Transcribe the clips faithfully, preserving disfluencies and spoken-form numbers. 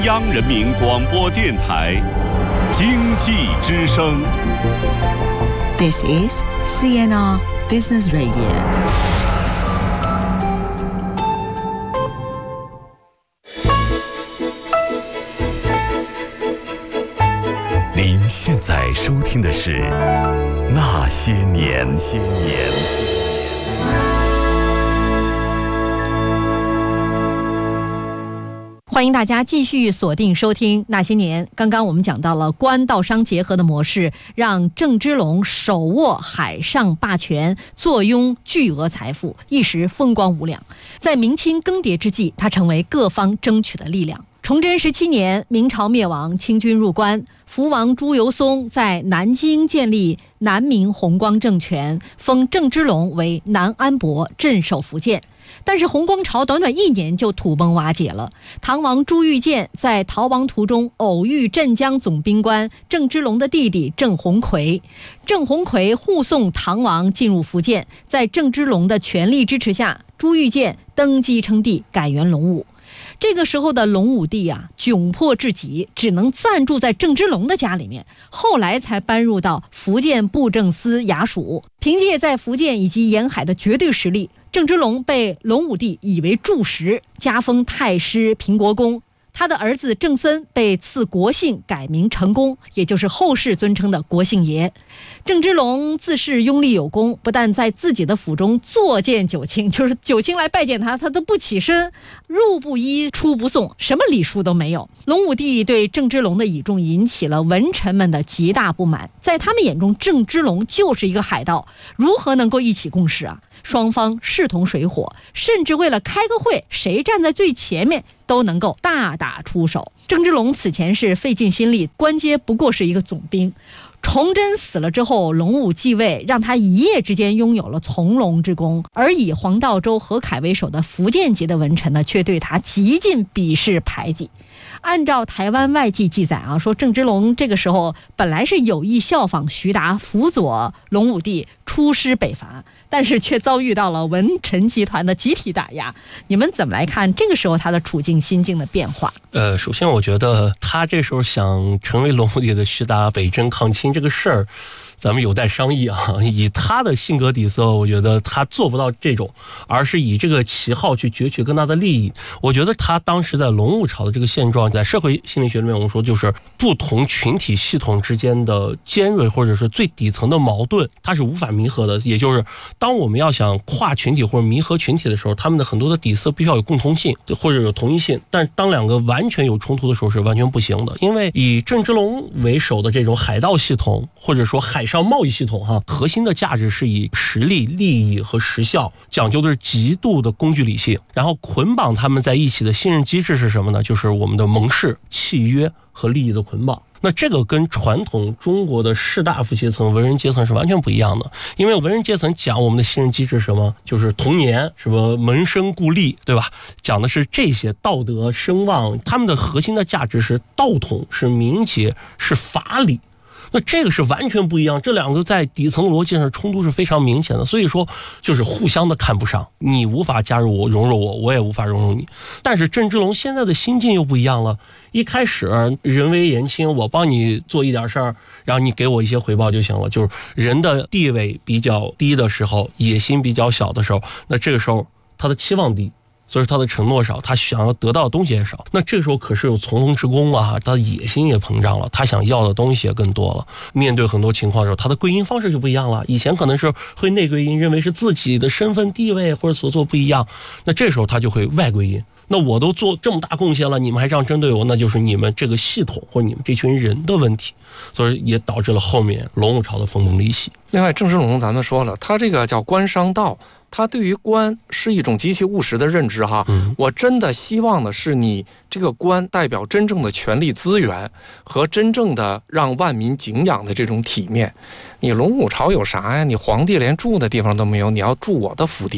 央人民广播电台经济之声。 This is C N R Business Radio。 您现在收听的是《那些年》。些年。 欢迎大家继续锁定收听《那些年》。刚刚我们讲到了官道商结合的模式，让郑芝龙手握海上霸权，坐拥巨额财富，一时风光无两。在明清更迭之际，他成为各方争取的力量。崇祯十七年，明朝灭亡，清军入关，福王朱由崧在南京建立南明弘光政权，封郑芝龙为南安伯，镇守福建。但是弘光朝短短一年就土崩瓦解了。唐王朱玉建在逃亡途中偶遇镇江总兵官郑芝龙的弟弟郑鸿逵，郑鸿逵护送唐王进入福建，在郑芝龙的全力支持下，朱玉建登基称帝，改元隆武。这个时候的隆武帝啊，窘迫至极，只能暂住在郑芝龙的家里面，后来才搬入到福建布政司衙署。凭借在福建以及沿海的绝对实力，郑芝龙被隆武帝以为柱石，加封太师平国公。他的儿子郑森被赐国姓，改名成功，也就是后世尊称的国姓爷。郑芝龙自恃拥立有功，不但在自己的府中坐见九卿，就是九卿来拜见他，他都不起身，入不依出不送，什么礼数都没有。隆武帝对郑芝龙的倚重引起了文臣们的极大不满，在他们眼中，郑芝龙就是一个海盗，如何能够一起共事啊？双方势同水火，甚至为了开个会，谁站在最前面都能够大打出手。郑芝龙此前是费尽心力，官阶不过是一个总兵。崇祯死了之后，隆武继位，让他一夜之间拥有了从龙之功，而以黄道周、何凯为首的福建籍的文臣呢，却对他极尽鄙视排挤。按照台湾外记记载啊，说郑芝龙这个时候本来是有意效仿徐达，辅佐隆武帝出师北伐，但是却遭遇到了文臣集团的集体打压。你们怎么来看这个时候他的处境心境的变化？ 呃，首先我觉得他这时候想成为隆武帝的徐达北征抗清这个事儿，咱们有待商议啊。以他的性格底色，我觉得他做不到这种，而是以这个旗号去攫取更大的利益。我觉得他当时在隆武朝的这个现状，在社会心理学里面我们说，就是不同群体系统之间的尖锐或者是最底层的矛盾，它是无法弥合的。也就是当我们要想跨群体或者弥合群体的时候，他们的很多的底色必须要有共同性或者有同一性，但当两个完全有冲突的时候是完全不行的。因为以郑芝龙为首的这种海盗系统或者说海上贸易系统哈，核心的价值是以实力、利益和时效，讲究的是极度的工具理性，然后捆绑他们在一起的信任机制是什么呢？就是我们的盟誓、契约和利益的捆绑。那这个跟传统中国的士大夫阶层、文人阶层是完全不一样的。因为文人阶层讲我们的信任机制是什么？就是童年，什么门生故吏，对吧？讲的是这些道德声望，他们的核心的价值是道统、是名节、是法理。那这个是完全不一样，这两个在底层逻辑上冲突是非常明显的，所以说就是互相的看不上，你无法加入我、融入我，我也无法融入你。但是郑芝龙现在的心境又不一样了，一开始人微言轻，我帮你做一点事儿，然后你给我一些回报就行了。就是人的地位比较低的时候，野心比较小的时候，那这个时候他的期望低，所以他的承诺少，他想要得到的东西也少。那这个时候可是有从龙之功啊，他的野心也膨胀了，他想要的东西也更多了。面对很多情况的时候，他的归因方式就不一样了。以前可能是会内归因，认为是自己的身份地位或者所做不一样，那这时候他就会外归因。那我都做这么大贡献了，你们还这样针对我，那就是你们这个系统或者你们这群人的问题，所以也导致了后面隆武朝的分崩离析。 另外，郑芝龙咱们说了，他这个叫官商道，他对于官是一种极其务实的认知哈。嗯、我真的希望的是你这个官代表真正的权力资源和真正的让万民敬仰的这种体面。你隆武朝有啥呀？你皇帝连住的地方都没有，你要住我的府邸里。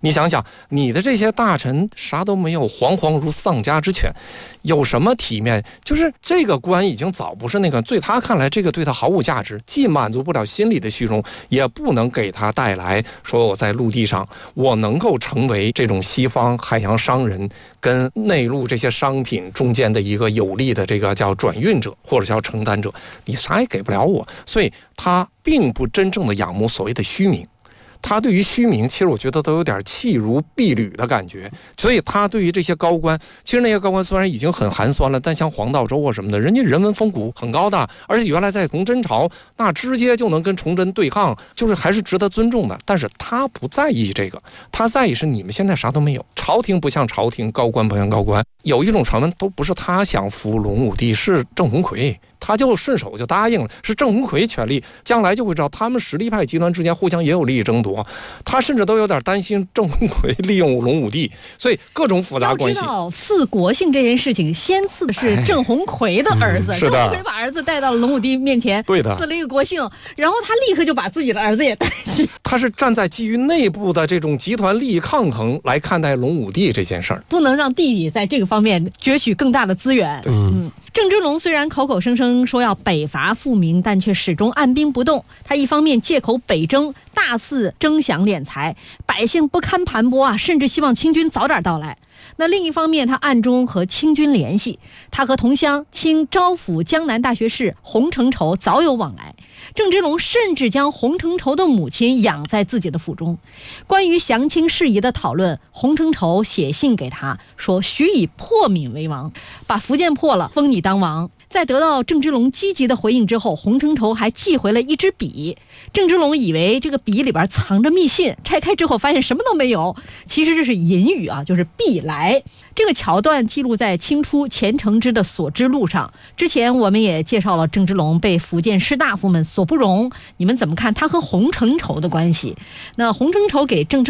你想想，你的这些大臣啥都没有，惶惶如丧家之犬，有什么体面？就是这个官已经早不是那个，对他看来，这个对他毫无价值，既满足不了心理的虚荣，也不能给他带来说我在陆地上我能够成为这种西方海洋商人跟内陆这些商品中间的一个有力的这个叫转运者或者叫承担者，你啥也给不了我，所以他并不真正的仰慕所谓的虚名。他对于虚名，其实我觉得都有点弃如敝履的感觉，所以他对于这些高官，其实那些高官虽然已经很寒酸了，但像黄道周啊什么的，人家人文风骨很高的，而且原来在崇祯朝那直接就能跟崇祯对抗，就是还是值得尊重的。但是他不在意这个，他在意是你们现在啥都没有，朝廷不像朝廷，高官不像高官。有一种传闻都不是他想扶隆武帝，是郑鸿逵。他就顺手就答应了，是郑鸿逵权力，将来就会知道他们实力派集团之间互相也有利益争夺，他甚至都有点担心郑鸿逵利用隆武帝，所以各种复杂关系。 要知道赐国姓这件事情，先赐的是郑鸿逵的儿子， 哎嗯、是的， 郑鸿逵把儿子带到了隆武帝面前， 对的， 赐了一个国姓，然后他立刻就把自己的儿子也带去。 他是站在基于内部的这种集团利益抗衡来看待隆武帝这件事儿， 不能让弟弟在这个方面攫取更大的资源。 嗯。 郑芝龙虽然口口声声说要北伐复明，但却始终按兵不动。他一方面借口北征，大肆征饷敛财，百姓不堪盘剥啊，甚至希望清军早点到来。那另一方面，他暗中和清军联系，他和同乡清招抚江南大学士洪承畴早有往来。郑芝龙甚至将洪承畴的母亲养在自己的府中。关于降清事宜的讨论，洪承畴写信给他说：“许以破闽为王，把福建破了，封你当王。”在得到郑芝龙积极的回应之后，洪承畴还寄回了一支笔。郑芝龙以为这个笔里边藏着密信，拆开之后发现什么都没有，其实这是隐语啊，就是必来。这个桥段记录在清初钱承之的《所知录》上。之前我们也介绍了郑芝龙被福建士大夫们所不容，你们怎么看他和洪承畴的关系？那洪承畴给郑芝